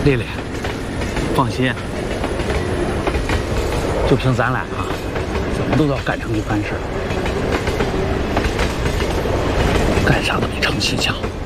丽丽，放心，就凭咱俩啊，怎么都要干成一番事，干啥都比成心强。